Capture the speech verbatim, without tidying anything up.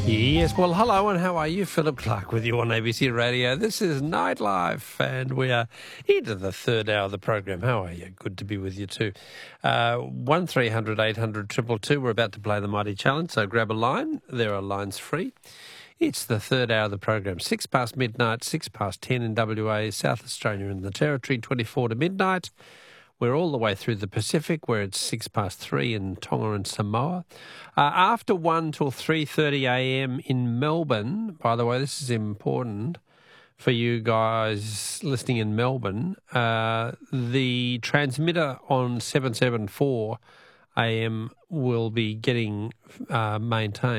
Yes, well, hello and how are you? Philip Clark with you on A B C Radio. This is Nightlife and we are into the third hour of the program. How are you? Good to be with you too. Uh, one three hundred eight hundred two two two. We're about to play the Mighty Challenge, so grab a line. There are lines free. It's the third hour of the program. Six past midnight, six past ten in W A, South Australia and the Territory, twenty-four to midnight. We're all the way through the Pacific, where it's six past three in Tonga and Samoa. Uh, after one till three thirty a m in Melbourne, by the way, this is important for you guys listening in Melbourne, uh, the transmitter on seven seventy-four a m will be getting uh, maintained.